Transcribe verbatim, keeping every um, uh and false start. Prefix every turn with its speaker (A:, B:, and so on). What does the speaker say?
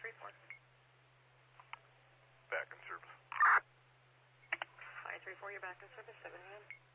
A: three four.
B: Back in service.
A: five three four, you're back in service, seven A M